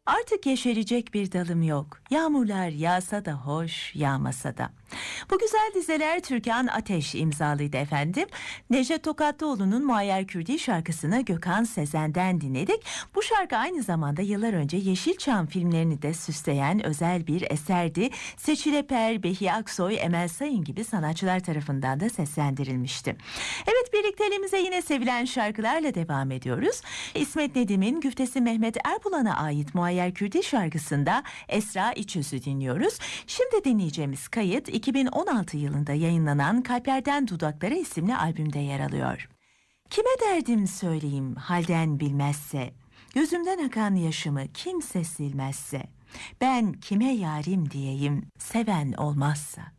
Artık yeşerecek bir dalım yok. Yağmurlar yağsa da hoş, yağmasa da. Bu güzel dizeler Türkan Ateş imzalıydı efendim. Necdet Tokatlıoğlu'nun Muayyer Kürdi şarkısını Gökhan Sezen'den dinledik. Bu şarkı aynı zamanda yıllar önce Yeşilçam filmlerini de süsleyen özel bir eserdi. Seçil Eper, Behiye Aksoy, Emel Sayın gibi sanatçılar tarafından da seslendirilmişti. Evet, birlikteliğimize yine sevilen şarkılarla devam ediyoruz. İsmet Nedim'in güftesi Mehmet Erbulan'a ait Muayyer Kürdi şarkısında Esra İçöz'ü dinliyoruz. Şimdi dinleyeceğimiz kayıt 2016 yılında yayınlanan Kalplerden Dudaklara isimli albümde yer alıyor. Kime derdim söyleyeyim halden bilmezse, gözümden akan yaşımı kimse silmezse, ben kime yarim diyeyim seven olmazsa.